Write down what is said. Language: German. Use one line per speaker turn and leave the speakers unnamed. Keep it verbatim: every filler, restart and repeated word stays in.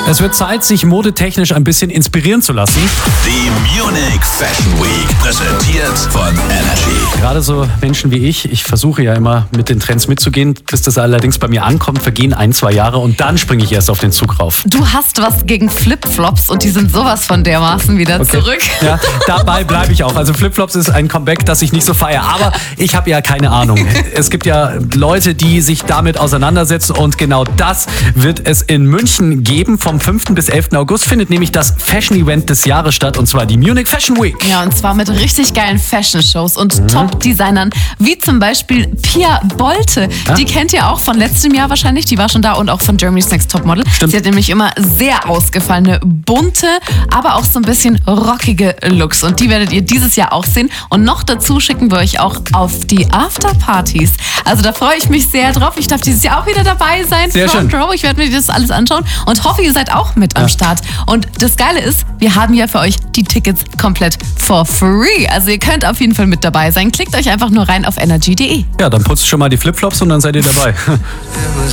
Es wird Zeit, sich modetechnisch ein bisschen inspirieren zu lassen.
Die Munich Fashion Week, präsentiert von Energy.
Gerade so Menschen wie ich, ich versuche ja immer mit den Trends mitzugehen. Bis das allerdings bei mir ankommt, vergehen ein, zwei Jahre und dann springe ich erst auf den Zug rauf.
Du hast was gegen Flipflops und die sind sowas von dermaßen wieder
Okay.
zurück.
Ja, dabei bleibe ich auch. Also Flipflops ist ein Comeback, das ich nicht so feiere. Aber ich habe ja keine Ahnung. Es gibt ja Leute, die sich damit auseinandersetzen und genau das wird es in München geben. Vom fünften bis elften August findet nämlich das Fashion-Event des Jahres statt und zwar die Munich Fashion Week.
Ja, und zwar mit richtig geilen Fashion-Shows und mhm. Top-Designern, wie zum Beispiel Pia Bolte.
Ja?
Die kennt ihr auch von letztem Jahr wahrscheinlich, die war schon da und auch von Germany's Next Topmodel.
Stimmt.
Sie hat nämlich immer sehr ausgefallene, bunte, aber auch so ein bisschen rockige Looks und die werdet ihr dieses Jahr auch sehen und noch dazu schicken wir euch auch auf die Afterpartys. Also da freue ich mich sehr drauf. Ich darf dieses Jahr auch wieder dabei sein.
Sehr
Front
schön.
Row. Ich werde mir das alles anschauen und hoffe, ihr seid auch mit am
Ja.
Start. Und das Geile ist, wir haben ja für euch die Tickets komplett for free. Also ihr könnt auf jeden Fall mit dabei sein. Klickt euch einfach nur rein auf energy punkt de.
Ja, dann putzt schon mal die Flipflops und dann seid ihr dabei.